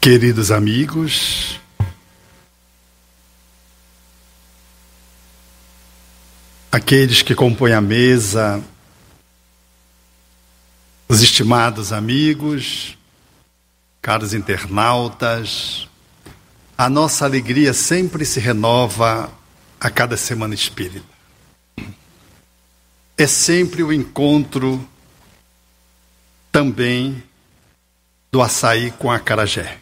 Queridos amigos, aqueles que compõem a mesa, os estimados amigos, caros internautas, a nossa alegria sempre se renova a cada semana espírita. É sempre o encontro também do açaí com acarajé.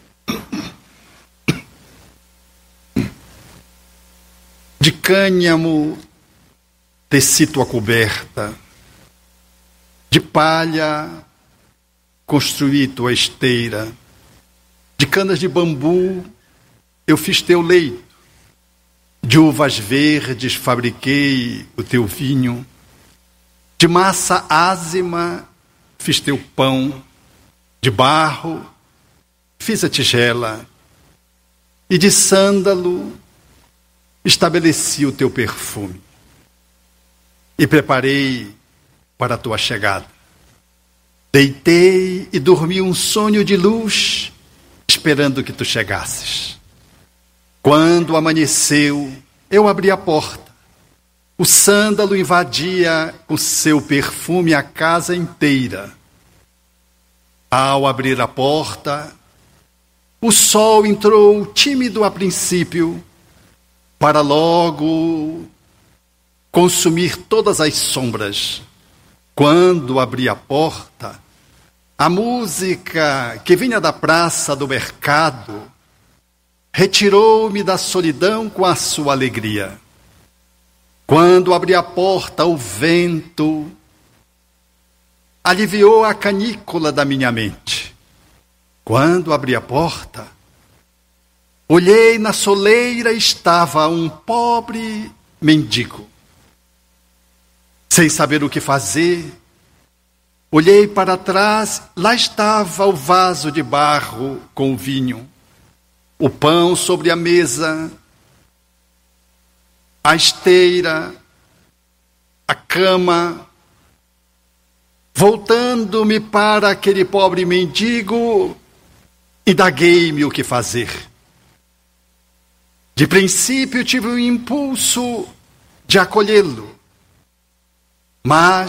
De cânhamo teci tua coberta, de palha construí tua esteira, de canas de bambu eu fiz teu leito, de uvas verdes fabriquei o teu vinho, de massa ázima fiz teu pão, de barro fiz a tigela, e de sândalo estabeleci o teu perfume, e preparei para a tua chegada. Deitei e dormi um sonho de luz, esperando que tu chegasses. Quando amanheceu, eu abri a porta. O sândalo invadia com seu perfume a casa inteira. Ao abrir a porta, o sol entrou tímido a princípio, para logo consumir todas as sombras. Quando abri a porta, a música que vinha da praça do mercado retirou-me da solidão com a sua alegria. Quando abri a porta, o vento aliviou a canícula da minha mente. Quando abri a porta, olhei na soleira e estava um pobre mendigo. Sem saber o que fazer, olhei para trás, lá estava o vaso de barro com o vinho, o pão sobre a mesa, a esteira, a cama. Voltando-me para aquele pobre mendigo, indaguei-me o que fazer. De princípio tive um impulso de acolhê-lo, mas